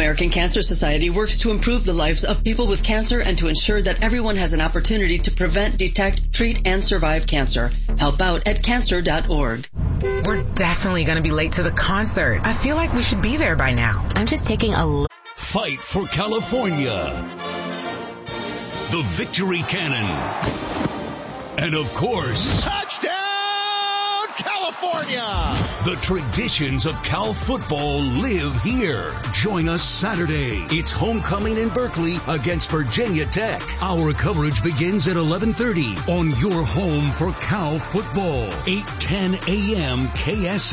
American Cancer Society works to improve the lives of people with cancer and to ensure that everyone has an opportunity to prevent, detect, treat, and survive cancer. Help out at cancer.org. We're definitely going to be late to the concert. I feel like we should be there by now. I'm just taking a Fight for California. The Victory Cannon. And of course, touchdown California! The traditions of Cal football live here. Join us Saturday. It's homecoming in Berkeley against Virginia Tech. Our coverage begins at 11:30 on your home for Cal football. 8:10 a.m. KS.